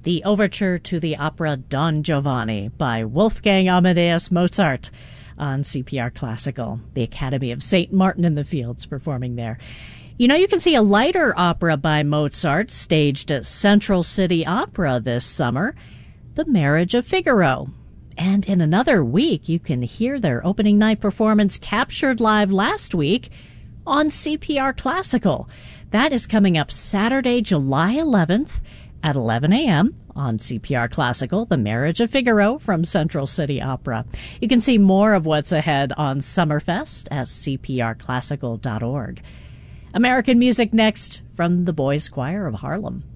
the overture to the opera Don Giovanni by Wolfgang Amadeus Mozart on CPR Classical. The Academy of St. Martin in the Fields performing there. You know, you can see a lighter opera by Mozart staged at Central City Opera this summer, The Marriage of Figaro. And in another week, you can hear their opening night performance captured live last week on CPR Classical. That is coming up Saturday, July 11th at 11 a.m. on CPR Classical, The Marriage of Figaro from Central City Opera. You can see more of what's ahead on Summerfest at cprclassical.org. American music next from the Boys Choir of Harlem.